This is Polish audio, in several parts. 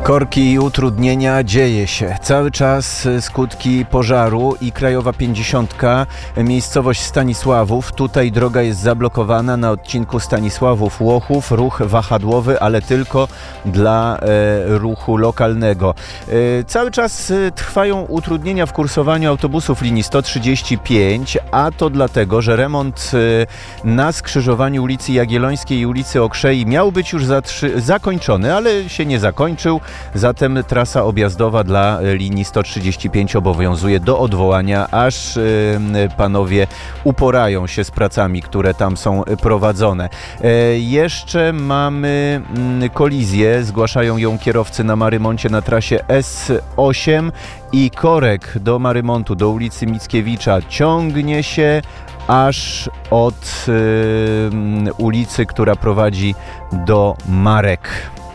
Korki i utrudnienia, dzieje się. Cały czas skutki pożaru i Krajowa 50, miejscowość Stanisławów. Tutaj droga jest zablokowana na odcinku Stanisławów-Łochów. Ruch wahadłowy, ale tylko dla ruchu lokalnego. Cały czas trwają utrudnienia w kursowaniu autobusów linii 135, a to dlatego, że remont na skrzyżowaniu ulicy Jagiellońskiej i ulicy Okrzei miał być już zakończony, ale się nie zakończył. Zatem trasa objazdowa dla linii 135 obowiązuje do odwołania, aż panowie uporają się z pracami, które tam są prowadzone. Jeszcze mamy kolizję, zgłaszają ją kierowcy na Marymoncie na trasie S8 i korek do Marymontu, do ulicy Mickiewicza ciągnie się aż od ulicy, która prowadzi do Marek.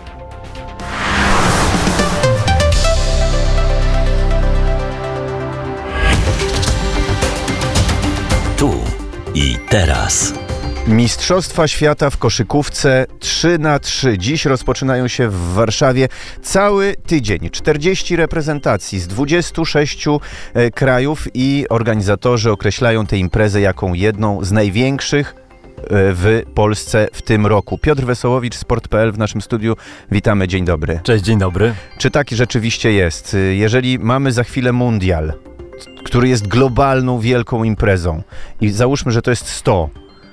Tu i teraz. Mistrzostwa świata w koszykówce 3x3. Dziś rozpoczynają się w Warszawie. Cały tydzień, 40 reprezentacji z 26 krajów i organizatorzy określają tę imprezę jako jedną z największych w Polsce w tym roku. Piotr Wesołowicz, Sport.pl w naszym studiu. Witamy, dzień dobry. Cześć, dzień dobry. Czy tak rzeczywiście jest? Jeżeli mamy za chwilę mundial, który jest globalną, wielką imprezą i załóżmy, że to jest 100.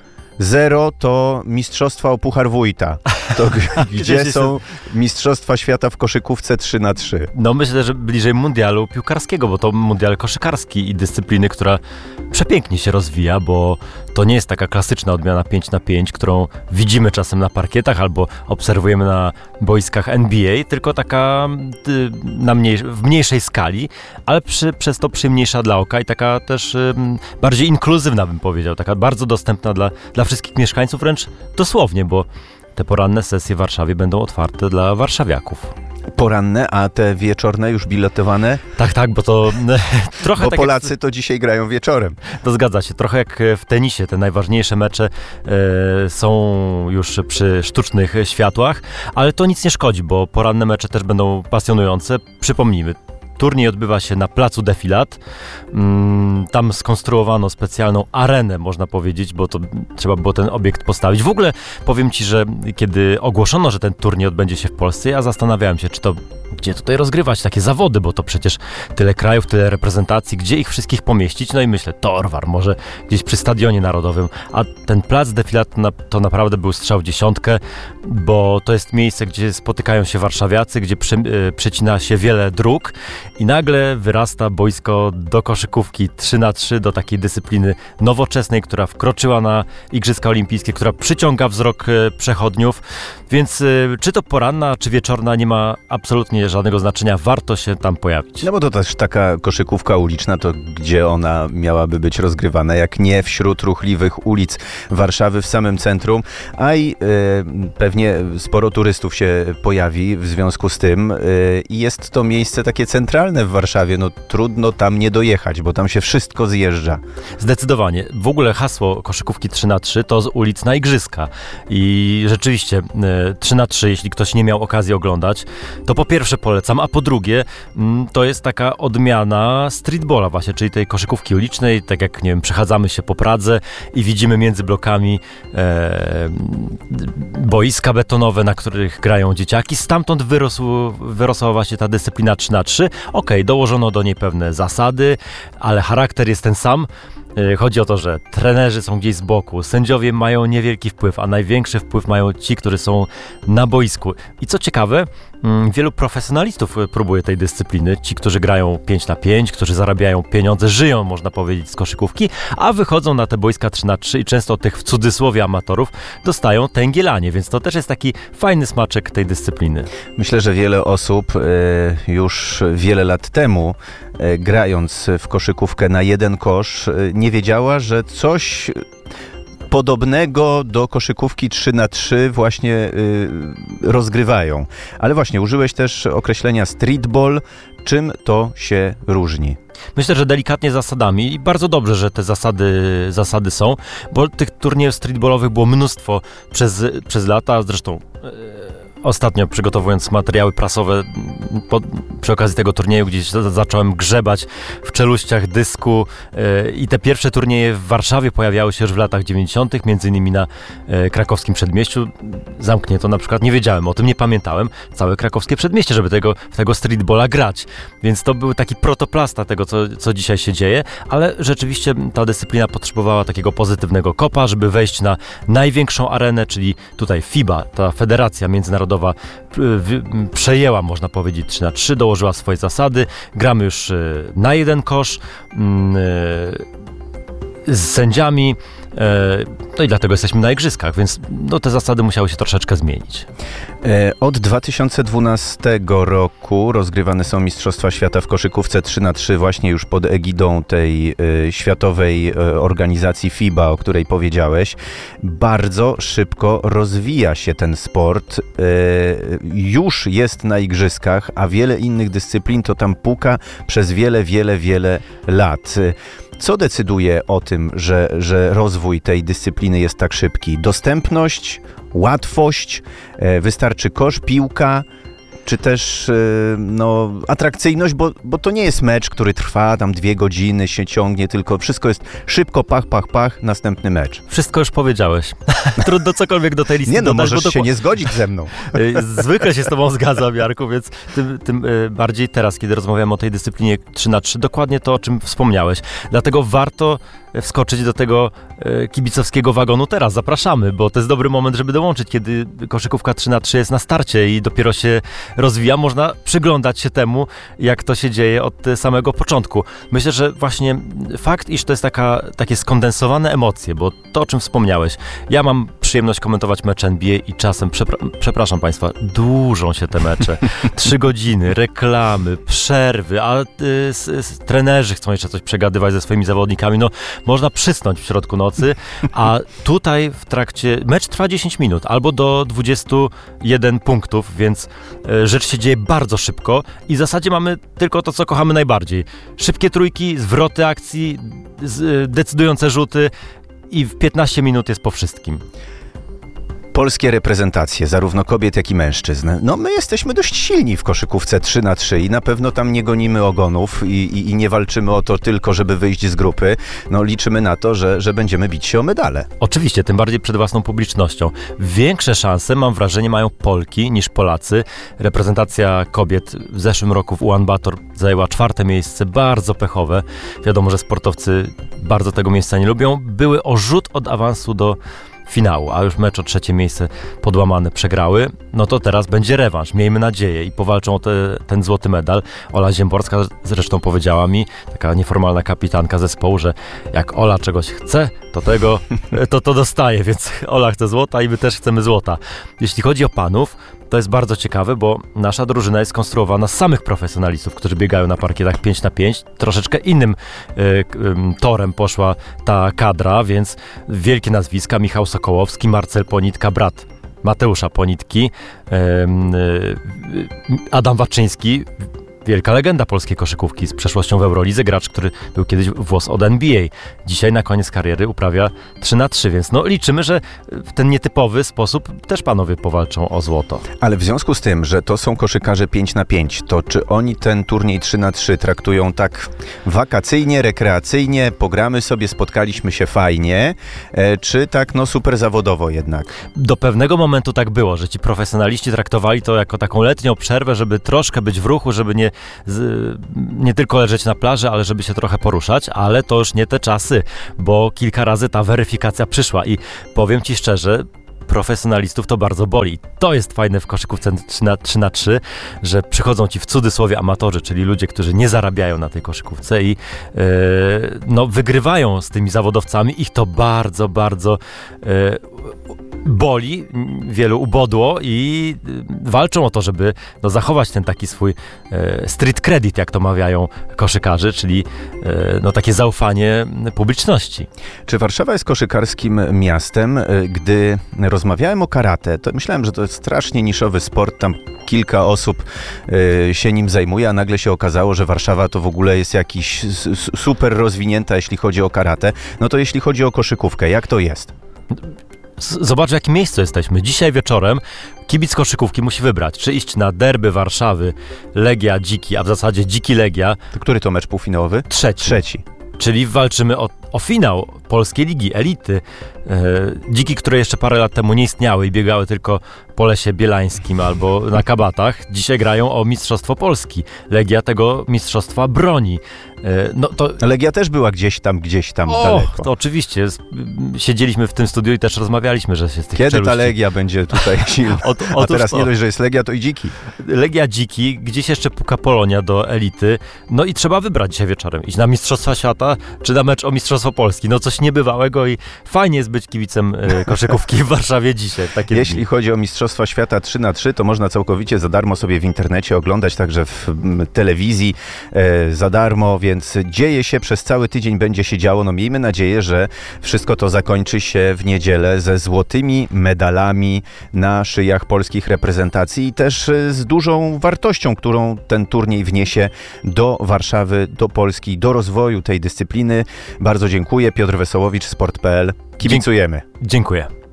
0 to mistrzostwa o Puchar Wójta. To gdzie są mistrzostwa świata w koszykówce 3x3? No myślę, że bliżej mundialu piłkarskiego, bo to mundial koszykarski i dyscypliny, która przepięknie się rozwija, bo to nie jest taka klasyczna odmiana 5x5, którą widzimy czasem na parkietach albo obserwujemy na boiskach NBA, tylko taka w mniejszej skali, ale przez to przyjemniejsza dla oka i taka też bardziej inkluzywna, bym powiedział, taka bardzo dostępna dla wszystkich mieszkańców, wręcz dosłownie, bo te poranne sesje w Warszawie będą otwarte dla warszawiaków. Poranne, a te wieczorne już biletowane? Tak, bo to trochę bo tak Polacy to dzisiaj grają wieczorem. To zgadza się. Trochę jak w tenisie. Te najważniejsze mecze są już przy sztucznych światłach, ale to nic nie szkodzi, bo poranne mecze też będą pasjonujące. Przypomnijmy, turniej odbywa się na placu Defilat. Tam skonstruowano specjalną arenę, można powiedzieć, bo to trzeba było ten obiekt postawić. W ogóle powiem Ci, że kiedy ogłoszono, że ten turniej odbędzie się w Polsce, ja zastanawiałem się, gdzie tutaj rozgrywać takie zawody, bo to przecież tyle krajów, tyle reprezentacji, gdzie ich wszystkich pomieścić? No i myślę, Torwar, może gdzieś przy Stadionie Narodowym. A ten plac Defilat to naprawdę był strzał w dziesiątkę, bo to jest miejsce, gdzie spotykają się warszawiacy, gdzie przecina się wiele dróg i nagle wyrasta boisko do koszykówki 3x3, do takiej dyscypliny nowoczesnej, która wkroczyła na Igrzyska Olimpijskie, która przyciąga wzrok przechodniów, więc czy to poranna, czy wieczorna, nie ma absolutnie żadnego znaczenia, warto się tam pojawić. No bo to też taka koszykówka uliczna, to gdzie ona miałaby być rozgrywana, jak nie wśród ruchliwych ulic Warszawy w samym centrum, a i pewnie sporo turystów się pojawi w związku z tym i jest to miejsce takie centralne w Warszawie, no trudno tam nie dojechać, bo tam się wszystko zjeżdża. Zdecydowanie. W ogóle hasło koszykówki 3x3 to z ulic na Igrzyska i rzeczywiście 3x3, jeśli ktoś nie miał okazji oglądać, to po pierwsze polecam, a po drugie to jest taka odmiana streetballa właśnie, czyli tej koszykówki ulicznej, tak jak, nie wiem, przechadzamy się po Pradze i widzimy między blokami boiska betonowe, na których grają dzieciaki. Stamtąd wyrosła właśnie ta dyscyplina 3x3. Okej, dołożono do niej pewne zasady, ale charakter jest ten sam. Chodzi o to, że trenerzy są gdzieś z boku, sędziowie mają niewielki wpływ, a największy wpływ mają ci, którzy są na boisku. I co ciekawe, wielu profesjonalistów próbuje tej dyscypliny, ci, którzy grają 5x5, którzy zarabiają pieniądze, żyją, można powiedzieć, z koszykówki, a wychodzą na te boiska 3x3 i często od tych, w cudzysłowie, amatorów dostają tęgielanie, więc to też jest taki fajny smaczek tej dyscypliny. Myślę, że wiele osób już wiele lat temu, grając w koszykówkę na jeden kosz, nie wiedziała, że coś podobnego do koszykówki 3x3 właśnie rozgrywają. Ale właśnie, użyłeś też określenia streetball. Czym to się różni? Myślę, że delikatnie zasadami i bardzo dobrze, że te zasady są, bo tych turniejów streetballowych było mnóstwo przez lata, zresztą ostatnio przygotowując materiały prasowe przy okazji tego turnieju, gdzieś zacząłem grzebać w czeluściach dysku i te pierwsze turnieje w Warszawie pojawiały się już w latach 90., między innymi na krakowskim przedmieściu. Zamknięto na przykład, nie wiedziałem o tym, nie pamiętałem, całe krakowskie przedmieście, żeby w tego streetballa grać. Więc to był taki protoplasta tego, co dzisiaj się dzieje, ale rzeczywiście ta dyscyplina potrzebowała takiego pozytywnego kopa, żeby wejść na największą arenę, czyli tutaj FIBA, ta federacja międzynarodowa przejęła, można powiedzieć, 3x3, dołożyła swoje zasady, gramy już na jeden kosz z sędziami, no i dlatego jesteśmy na igrzyskach, więc te zasady musiały się troszeczkę zmienić. Od 2012 roku rozgrywane są Mistrzostwa Świata w koszykówce 3x3 właśnie już pod egidą tej światowej organizacji FIBA, o której powiedziałeś. Bardzo szybko rozwija się ten sport. Już jest na igrzyskach, a wiele innych dyscyplin to tam puka przez wiele lat. Co decyduje o tym, że rozwój tej dyscypliny jest tak szybki? Dostępność, łatwość, wystarczy kosz, piłka, czy też atrakcyjność, bo to nie jest mecz, który trwa tam 2 godziny, się ciągnie, tylko wszystko jest szybko, pach, następny mecz. Wszystko już powiedziałeś. Trudno cokolwiek do tej listy dodać. Możesz się nie zgodzić ze mną. Zwykle się z tobą zgadzam, Jarku, więc tym bardziej teraz, kiedy rozmawiamy o tej dyscyplinie 3x3, dokładnie to, o czym wspomniałeś. Dlatego warto wskoczyć do tego kibicowskiego wagonu teraz. Zapraszamy, bo to jest dobry moment, żeby dołączyć, kiedy koszykówka 3x3 jest na starcie i dopiero się rozwija. Można przyglądać się temu, jak to się dzieje od samego początku. Myślę, że właśnie fakt, iż to jest takie skondensowane emocje, bo to, o czym wspomniałeś, ja mam przyjemność komentować mecze NBA i czasem, przepraszam Państwa, dłużą się te mecze. 3 godziny, reklamy, przerwy, a trenerzy chcą jeszcze coś przegadywać ze swoimi zawodnikami. Można przysnąć w środku nocy, a tutaj mecz trwa 10 minut albo do 21 punktów, więc rzecz się dzieje bardzo szybko i w zasadzie mamy tylko to, co kochamy najbardziej. Szybkie trójki, zwroty akcji, decydujące rzuty i w 15 minut jest po wszystkim. Polskie reprezentacje, zarówno kobiet, jak i mężczyzn. My jesteśmy dość silni w koszykówce 3x3 i na pewno tam nie gonimy ogonów i nie walczymy o to tylko, żeby wyjść z grupy. Liczymy na to, że będziemy bić się o medale. Oczywiście, tym bardziej przed własną publicznością. Większe szanse, mam wrażenie, mają Polki niż Polacy. Reprezentacja kobiet w zeszłym roku w Ulaanbaatar zajęła 4. miejsce, bardzo pechowe. Wiadomo, że sportowcy bardzo tego miejsca nie lubią. Były o rzut od awansu do finału, a już mecz o 3. miejsce podłamane przegrały, to teraz będzie rewanż, miejmy nadzieję i powalczą o ten złoty medal. Ola Ziemborska zresztą powiedziała mi, taka nieformalna kapitanka zespołu, że jak Ola czegoś chce, to dostaje, więc Ola chce złota i my też chcemy złota. Jeśli chodzi o panów, to jest bardzo ciekawe, bo nasza drużyna jest skonstruowana z samych profesjonalistów, którzy biegają na parkietach 5x5. Troszeczkę innym torem poszła ta kadra, więc wielkie nazwiska: Michał Sokołowski, Marcel Ponitka, brat Mateusza Ponitki, Adam Waczyński, wielka legenda polskiej koszykówki z przeszłością w Eurolidze, gracz, który był kiedyś włos od NBA. Dzisiaj na koniec kariery uprawia 3x3, więc liczymy, że w ten nietypowy sposób też panowie powalczą o złoto. Ale w związku z tym, że to są koszykarze 5x5, to czy oni ten turniej 3x3 traktują tak wakacyjnie, rekreacyjnie, pogramy sobie, spotkaliśmy się fajnie, czy tak super zawodowo jednak? Do pewnego momentu tak było, że ci profesjonaliści traktowali to jako taką letnią przerwę, żeby troszkę być w ruchu, żeby nie tylko leżeć na plaży, ale żeby się trochę poruszać, ale to już nie te czasy, bo kilka razy ta weryfikacja przyszła i powiem Ci szczerze, profesjonalistów to bardzo boli. To jest fajne w koszykówce 3x3, że przychodzą Ci w cudzysłowie amatorzy, czyli ludzie, którzy nie zarabiają na tej koszykówce i wygrywają z tymi zawodowcami. Ich to bardzo, bardzo boli, wielu ubodło i walczą o to, żeby zachować ten taki swój street credit, jak to mawiają koszykarzy, czyli takie zaufanie publiczności. Czy Warszawa jest koszykarskim miastem? Gdy rozmawiałem o karate, to myślałem, że to jest strasznie niszowy sport, tam kilka osób się nim zajmuje, a nagle się okazało, że Warszawa to w ogóle jest jakiś super rozwinięta, jeśli chodzi o karate. To jeśli chodzi o koszykówkę, jak to jest? Zobacz, w jakim miejscu jesteśmy. Dzisiaj wieczorem kibic koszykówki musi wybrać, czy iść na derby Warszawy, Legia, Dziki, a w zasadzie Dziki Legia. To który to mecz półfinałowy? Trzeci. Czyli walczymy o finał Polskiej Ligi, elity. Dziki, które jeszcze parę lat temu nie istniały i biegały tylko po Lesie Bielańskim albo na kabatach, dzisiaj grają o Mistrzostwo Polski. Legia tego mistrzostwa broni. Legia też była gdzieś tam daleko. To oczywiście. Siedzieliśmy w tym studiu i też rozmawialiśmy, że się z tych Kiedy ta Legia będzie tutaj silna? A teraz nie dość, że jest Legia, to i Dziki. Legia, Dziki, gdzieś jeszcze puka Polonia do elity. No i trzeba wybrać dzisiaj wieczorem. Iść na Mistrzostwa Świata, czy na mecz o Mistrzostwo Polski. No coś niebywałego i fajnie jest być kibicem koszykówki w Warszawie dzisiaj. Jeśli chodzi o Mistrzostwa Świata 3x3, to można całkowicie za darmo sobie w internecie oglądać, także w telewizji za darmo, więc dzieje się, przez cały tydzień będzie się działo. No miejmy nadzieję, że wszystko to zakończy się w niedzielę ze złotymi medalami na szyjach polskich reprezentacji i też z dużą wartością, którą ten turniej wniesie do Warszawy, do Polski, do rozwoju tej dyscypliny. Bardzo dziękuję. Piotr Wesołowicz, Sport.pl. Kibicujemy. Dziękuję.